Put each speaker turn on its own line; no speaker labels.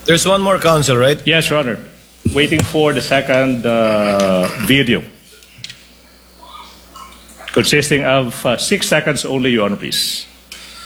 There's one more, Counsel, right?
Yes, Your Honor. Waiting for the second video. Consisting of 6 seconds only, Your Honor, please.